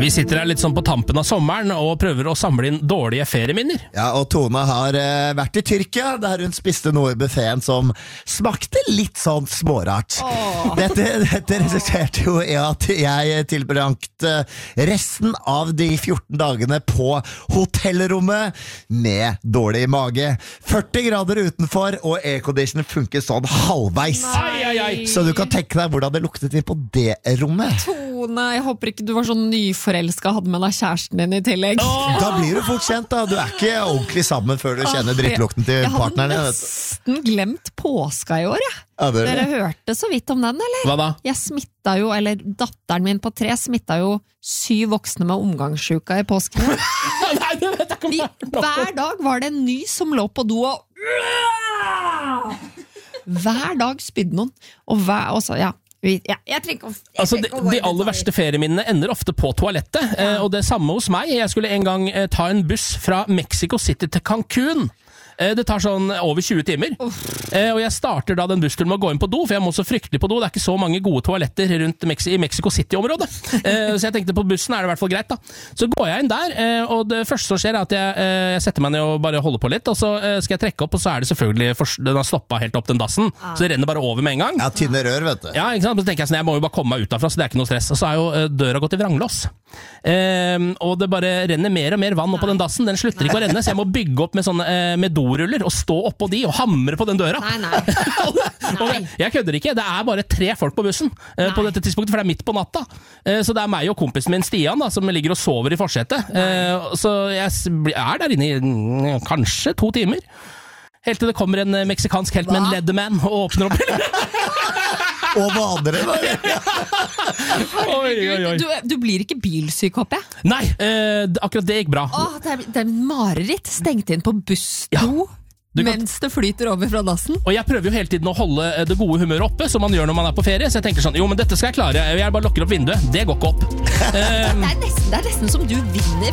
Vi sitter her litt sånn på tampen av sommeren og prøver å samle inn dårlige ferieminner. Ja, og Tone har vært i Tyrkia, der hun spiste noe i buffeten som smakte litt sånn smårart. Dette resulterte jo i at jeg tilbrangte resten av de 14 dagene på hotellrommet med dårlig mage. 40 grader utenfor, og airconditionen funker sånn halvveis. Så du kan tenke deg hvordan det luktet inn på det rommet. Tone, jeg håper ikke du var sånn nyforelsket, hadde med deg kjæresten din i tillegg. Da blir du fort kjent da. Du er ikke ordentlig sammen før du kjenner drittlukten til partneren. Jeg hadde nesten glemt påska i år, Dere hørte så vidt om den, eller? Hva da? Jeg smittet jo, eller datteren min på 3 smittet jo 7 voksne med omgangssjuka i påsken. Nei, det vet jeg ikke om det er noe. Hver dag var det en ny som lå på do og hver dag spydde noen. Og jeg trenger ikke de aller verste ferieminnene ender ofte på toalettet, og det samme hos meg. Jeg skulle en gang ta en buss fra Mexico City til Cancun. Det tar sånn over 20 timer. Og jeg starter da den bussturen med å gå inn på do, for jeg må så fryktelig på do. Det er ikke så mange gode toaletter rundt i Mexico City-området. Så jeg tenkte på bussen er det i hvert fall greit da. Så går jeg inn der, og det første som skjer er at jeg setter meg ned og bare holder på litt, og så skal jeg trekke opp, og så er det selvfølgelig, den har stoppet helt opp den dassen, så det renner bare over med en gang. Ja, tynne rør, vet du. Ja, ikke sant? Så tenker jeg sånn, jeg må jo bare komme meg ut derfra, så det er ikke noe stress. Og så er jo døra gått i vranglås. Og det bare renner mer og mer vann opp på den dassen. Den slutter ikke å renne, så jeg må bygge opp med doruller og stå oppå de og hamre på den døra. Nei. Jeg kødder ikke, det er bare 3 folk på bussen på dette tidspunktet, for det er midt på natta. Så det er meg og kompisen min Stian da, som ligger og sover i forsetet. Så jeg er der inne i kanskje 2 timer. Helt til det kommer en meksikansk helt med en Leatherman og åpner opp. Og vadere Du blir ikke bilsyk, håper jeg? Nei, akkurat det gikk bra. Det er mareritt, stengt inn på bussdo mens det flyter over fra dassen. Og jeg prøver jo hele tiden å holde det gode humøret oppe, som man gjør når man er på ferie. Så jeg tenker sånn, jo, men dette skal jeg klare. Jeg bare lukker opp vinduet. Det går ikke opp. Det er nesten som du vinner